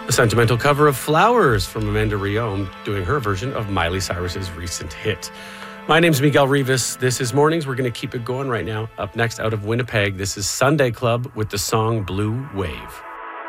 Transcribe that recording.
A sentimental cover of Flowers from Amanda Riom, doing her version of Miley Cyrus's recent hit. My name's Miguel Rivas. This is Mornings. We're going to keep it going right now. Up next, out of Winnipeg, this is Sunday Club with the song Blue Wave.